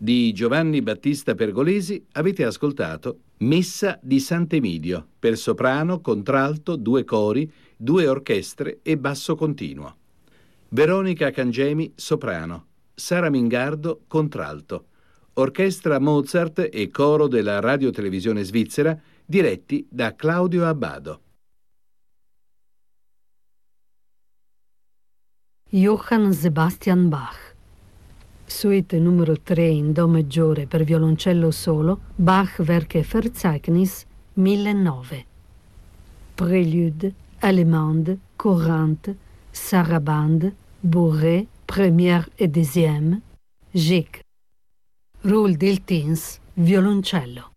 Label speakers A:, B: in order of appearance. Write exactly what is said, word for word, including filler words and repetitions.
A: Di Giovanni Battista Pergolesi avete ascoltato Messa di Sant'Emidio per soprano, contralto, due cori, due orchestre e basso continuo. Veronica Cangemi, soprano. Sara Mingardo, contralto. Orchestra Mozart e coro della radiotelevisione svizzera, diretti da Claudio Abbado.
B: Johann Sebastian Bach. Suite numero tre in Do maggiore per violoncello solo, Bach Werke Verzeichnis millenovecento. Prélude, Allemande, Courante, Sarabande, Bourrée, première et deuxième, Gic. Rôle del Tins, violoncello.